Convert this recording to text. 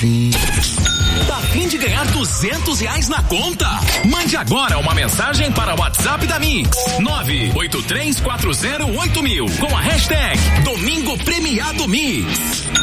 assim. Tá a fim de ganhar R$200 na conta? Mande agora uma mensagem para o WhatsApp da Mix 983408000 com a hashtag Domingo Premiado Mix.